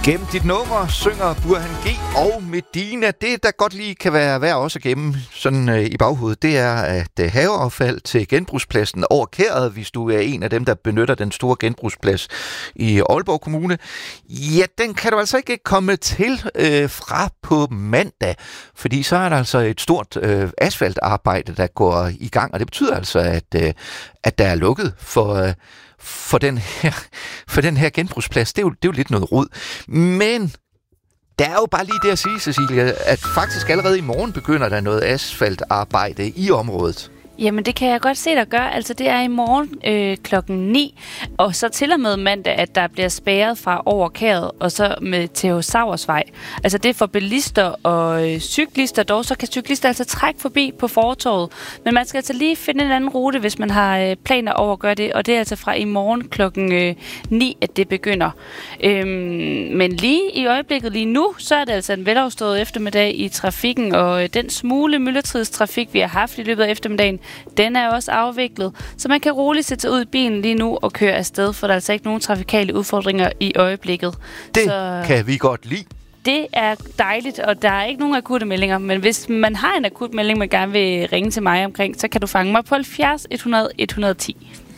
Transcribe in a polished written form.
Gennem dit nummer synger Burhan G og Medina. Det, der godt lige kan være værd også at gemme sådan i baghovedet, det er, at haveaffald til genbrugspladsen over Kæret, hvis du er en af dem, der benytter den store genbrugsplads i Aalborg Kommune, ja, den kan du altså ikke komme til fra på mandag, fordi så er der altså et stort asfaltarbejde, der går i gang, og det betyder altså, at der er lukket for den her genbrugsplads. Det er jo lidt noget rod. Men der er jo bare lige det at sige, Cecilia, at faktisk allerede i morgen begynder der noget asfaltarbejde i området. Jamen, det kan jeg godt se, der gør. Altså, det er i morgen klokken 9, og så til og med mandag, at der bliver spærret fra over Kæret, og så med Theo Sauersvej. Altså, det er for bilister og cyklister. Dog så kan cyklister altså trække forbi på fortovet. Men man skal altså lige finde en anden rute, hvis man har planer over at gøre det, og det er altså fra i morgen klokken 9, at det begynder. Men lige i øjeblikket, lige nu, så er det altså en velafstået eftermiddag i trafikken, og den smule myldretidstrafik, vi har haft i løbet af eftermiddagen, den er også afviklet, så man kan roligt sætte sig ud i bilen lige nu og køre afsted, for der er altså ikke nogen trafikale udfordringer i øjeblikket. Det kan vi godt lide. Det er dejligt, og der er ikke nogen akutte meldinger, men hvis man har en akut melding, man gerne vil ringe til mig omkring, så kan du fange mig på 70 100 110.